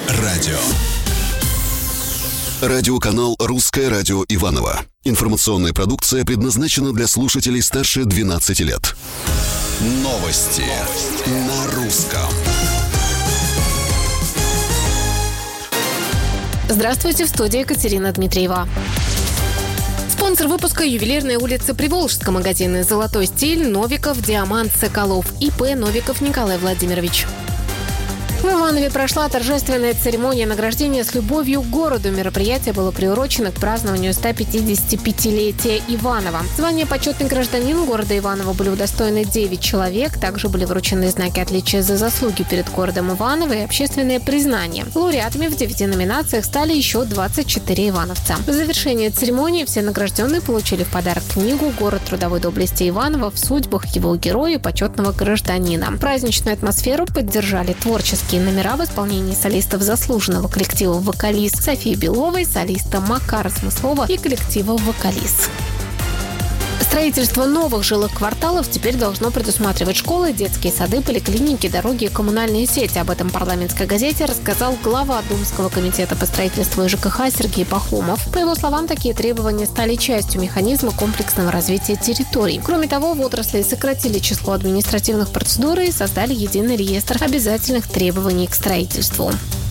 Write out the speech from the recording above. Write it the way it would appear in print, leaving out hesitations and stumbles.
радио. Радиоканал «Русское радио Иваново». Информационная продукция предназначена для слушателей старше 12 лет. Новости на русском. Здравствуйте, в студии Екатерина Дмитриева. Спонсор выпуска — ювелирная улица Приволжска, магазины «Золотой стиль», «Новиков», «Диамант», «Соколов», ИП «Новиков» Николай Владимирович. В Иванове прошла торжественная церемония награждения «С любовью к городу». Мероприятие было приурочено к празднованию 155-летия Иванова. Звание «Почетный гражданин» города Иваново были удостоены 9 человек. Также были вручены знаки отличия за заслуги перед городом Иваново и общественное признание. Лауреатами в 9 номинациях стали еще 24 ивановца. В завершении церемонии все награжденные получили в подарок книгу «Город трудовой доблести Иваново в судьбах его героя и почетного гражданина». Праздничную атмосферу поддержали творческие номера в исполнении солистов заслуженного коллектива «Вокалист» Софии Беловой, солиста Макара Смыслова и коллектива «Вокалист». Строительство новых жилых кварталов теперь должно предусматривать школы, детские сады, поликлиники, дороги и коммунальные сети. Об этом парламентской газете рассказал глава Думского комитета по строительству и ЖКХ Сергей Пахомов. По его словам, такие требования стали частью механизма комплексного развития территорий. Кроме того, в отрасли сократили число административных процедур и создали единый реестр обязательных требований к строительству.